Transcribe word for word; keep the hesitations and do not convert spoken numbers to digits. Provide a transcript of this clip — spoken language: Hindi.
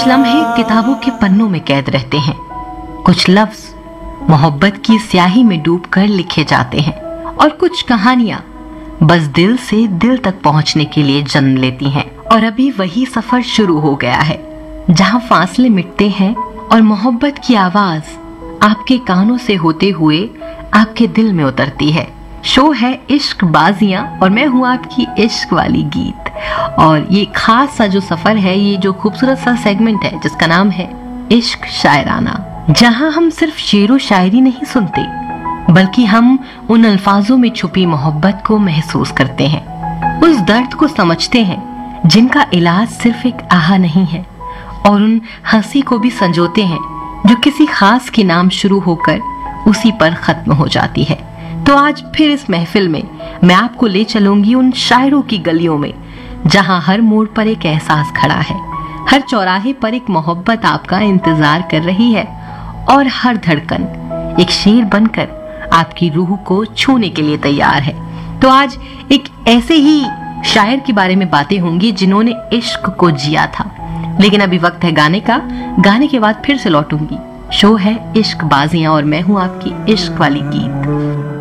लम्हे किताबों के पन्नों में कैद रहते हैं, कुछ लफ्ज मोहब्बत की स्याही में डूबकर लिखे जाते हैं और कुछ कहानियां बस दिल से दिल तक पहुंचने के लिए जन्म लेती हैं। और अभी वही सफर शुरू हो गया है जहां फासले मिटते हैं और मोहब्बत की आवाज आपके कानों से होते हुए आपके दिल में उतरती है। शो है इश्क बाजियां और मैं हूं आपकी इश्क वाली गीत। और ये खास सा जो सफर है, ये जो खूबसूरत सा सेगमेंट है जिसका नाम है इश्क शायराना, जहां हम सिर्फ शेरो शायरी नहीं सुनते बल्कि हम उन अल्फाजों में छुपी मोहब्बत को महसूस करते हैं, उस दर्द को समझते हैं जिनका इलाज सिर्फ एक आहा नहीं है, और उन हंसी को भी संजोते हैं जो किसी खास के नाम शुरू होकर उसी पर खत्म हो जाती है। तो आज फिर इस महफिल में मैं आपको ले चलूंगी उन शायरों की गलियों में जहां हर मोड़ पर एक एहसास खड़ा है, हर चौराहे पर एक मोहब्बत आपका इंतजार कर रही है और हर धड़कन एक शेर बनकर आपकी रूह को छूने के लिए तैयार है। तो आज एक ऐसे ही शायर के बारे में बातें होंगी जिन्होंने इश्क को जिया था। लेकिन अभी वक्त है गाने का, गाने के बाद फिर से लौटूंगी। शो है इश्क बाजियां और मैं हूं आपकी इश्क वाली गीत।